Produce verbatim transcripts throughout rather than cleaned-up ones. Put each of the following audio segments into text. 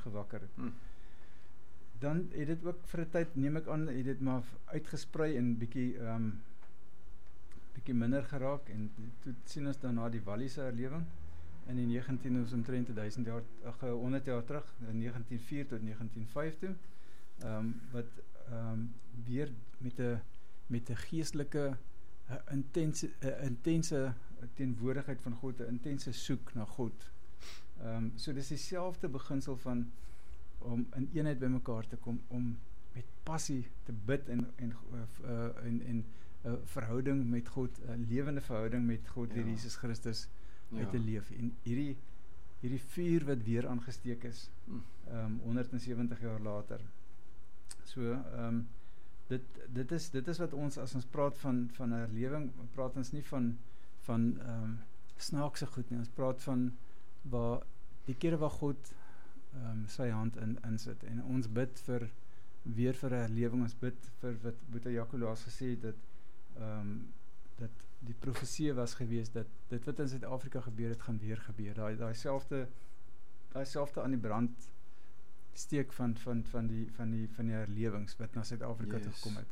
gewakker het. Hmm. Dan het dit ook vir 'n tyd, neem ek aan, het dit maar uitgesprei en bietjie um, bietjie minder geraak en toe sien ons dan na die Walliese herlewing in die negentien ons omtrent duisend jaar, ag honderd jaar terug, in negentien null vier tot negentien null vyf toe, um, wat um, weer met 'n met 'n geestelike uh, intense uh, intense teenwoordigheid van God, 'n intense soek na God. Um, so dis dieselfde beginsel van om in eenheid by mekaar te kom, om met passie te bid en en uh, en en 'n uh, verhouding met God, 'n lewende verhouding met God deur Ja. Jesus Christus Ja. uit te leef. En hierdie hierdie vuur wat weer aangesteek is, Hmm. um, honderd sewentig jaar later. So, um, dit dit is dit is wat ons, as ons praat van van herlewing, praat ons nie van van um, snaakse goed nie. Ons praat van waar die kere waar God um, sy hand in insit en ons bid vir weer vir 'n herlewing. Ons bid vir wat Boeta Jakolaas gesê het, dat um, dat die profesie was gewees dat dit wat in Suid-Afrika gebeur het, gaan weer gebeur. Daai daai selfde daai selfde aan die brand steek van van van die van die van die herlewings wat na Suid-Afrika Yes. toe gekom het.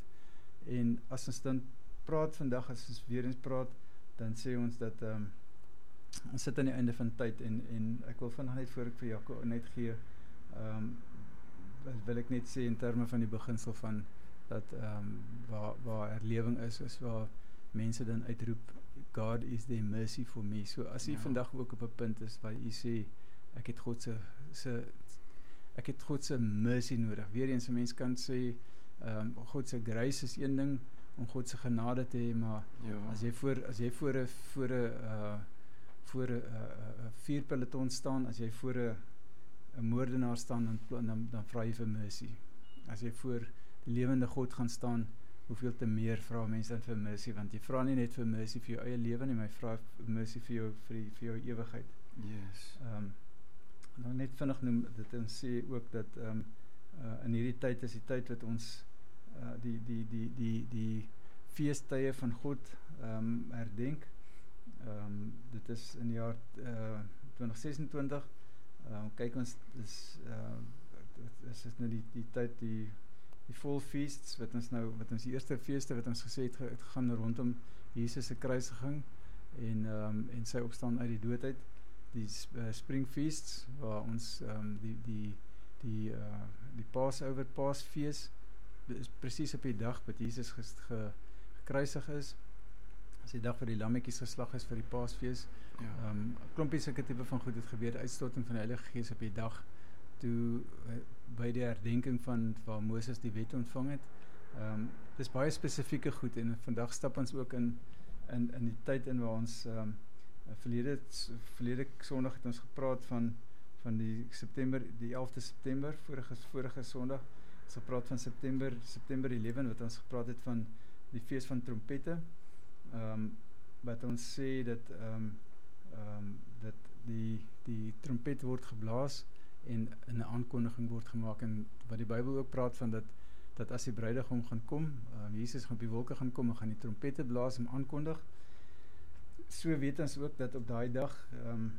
En as ons dan praat vandag, as ons weer eens praat, dan sê ons dat ehm um, ons sit aan die einde van tyd en en ek wil vandag net voor ek vir Jaco net gee, ehm um, wil ek net sê in terme van die beginsel van dat ehm um, waar waar herlewing is, is waar mense dan uitroep, God is the mercy for me. So as jy Ja. vandag ook op 'n punt is waar jy sê ek het God se se ek het God se mercy nodig. Weereens 'n mens kan sê ehm um, God se grace is een ding om God se genade te hê, maar Ja. as jy voor as jy voor 'n voor 'n uh voor 'n uh, uh, vuurpeloton staan, as jy voor 'n 'n moordenaar staan, dan dan, dan vra jy vir mercy. As jy voor die lewende God gaan staan, hoeveel te meer vra mense dan vir mercy, want jy vra nie net vir mercy vir jou eie lewe nie, maar jy vra mercy vir jou vir die, vir jou ewigheid. Yes. Ehm um, dan net vinnig noem dit en sê ook dat ehm um, uh, in hierdie tyd is die tyd wat ons uh, die die die die die feestydde van God ehm um, herdenk. Ehm um, dit is in die jaar uh, twintig sesentwintig. Ehm um, kyk ons dis uh, dit is nou die die tyd die die vol feasts wat ons nou wat ons die eerste feeste wat ons gesê het, ge, het gaan rondom Jesus se kruisiging en ehm um, en sy opstaan uit die dood uit. Die uh, spring feasts waar ons ehm um, die die die uh, die Passover Paasfees is presies op die dag wat Jesus ges, ge, gekruisig is. As die dag wat die lammetjies geslag is vir die Paasfees. Ja. Ehm um, klompie sulke tipe van goed het gebeur, uitstorting van die Heilige Gees op die dag toe uh, by die herdenking van waar Moses die wet ontvang het. Ehm um, dis baie spesifieke goed en vandag stap ons ook in in in die tyd in waar ons ehm um, verlede verlede Sondag het ons gepraat van van die September die elfde September vorige vorige Sondag. Ons het gepraat van September September elf wat ons gepraat het van die fees van trompette. Ehm um, wat ons sê dat ehm um, ehm um, dat die die trompet word geblaas en 'n aankondiging word gemaak en wat die Bybel ook praat van dat dat as die bruidegom gaan kom, um, Jesus gaan op die wolke gaan kom en gaan die trompette blaas en aankondig. So weet ons ook dat op daai dag ehm um,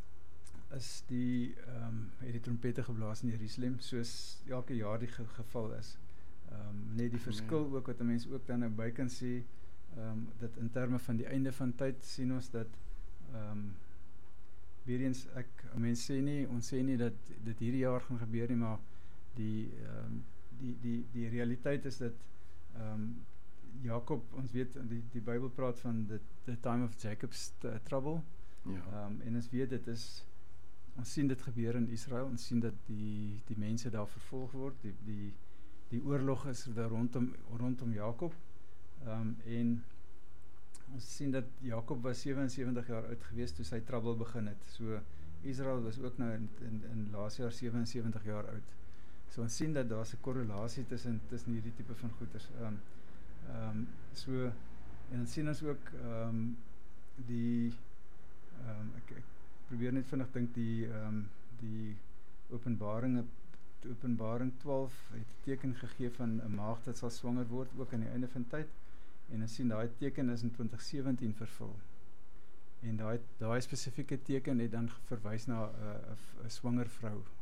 is die ehm um, het die trompette geblaas in Jerusalem soos elke jaar die ge geval is. Ehm um, net die verskil ook wat 'n mens ook dan nou by kan sê, ehm um, dat in terme van die einde van tyd sien ons dat ehm um, weer eens ek mense sê nie ons sê nie dat dit hierdie jaar gaan gebeur nie, maar die ehm um, die die die realiteit is dat ehm um, Jakob, ons weet die die Bybel praat van the the time of Jacob's uh, trouble. Ja. Ehm um, en ons weet dit is ons sien dit gebeur in Israel, ons sien dat die die mense daar vervolg word, die die die oorlog is daar rondom rondom Jakob. Ehm um, en ons sien dat Jakob was sewensewentig jaar oud gewees toe sy trouble begin het. So Israel was ook nou in in, in laas jaar sewensewentig jaar oud. So ons sien dat daar 'n korrelasie tussen tussen hierdie tipe van goeters. Ehm um, ehm um, so en dan sien ons ook ehm um, die ehm um, ek, ek probeer net vinnig dink die ehm um, die Openbaring Openbaring twaalf het 'n teken gegee van 'n maagd wat sal swanger word ook aan die einde van tyd. En ons sien daai teken is in twintig sewentien vervul. En daai daai spesifieke teken het dan verwys na 'n uh, 'n swanger vrou